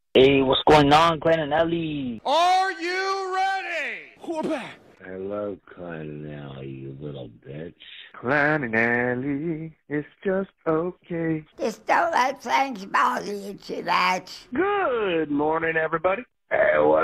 Hey, what's going on, Glenn and Ellie? Are you ready? Whoopah! Hello, Clan Ellie, you little bitch. Clan and Ellie, it's just okay. Just don't let things bother you too much. Good morning, everybody. Hey, what